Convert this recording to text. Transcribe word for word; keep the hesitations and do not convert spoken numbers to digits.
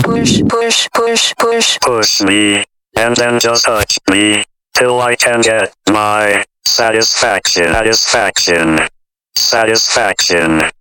push, push, push, push. Push me, and then just touch me, till I can get my satisfaction, satisfaction, satisfaction.